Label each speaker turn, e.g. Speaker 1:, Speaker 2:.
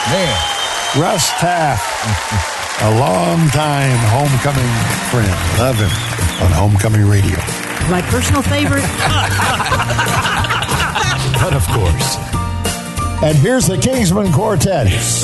Speaker 1: Man.
Speaker 2: Russ Taff, a long-time homecoming friend. Love him on Homecoming Radio.
Speaker 3: My personal favorite.
Speaker 2: But of course. And here's the Kingsman Quartet.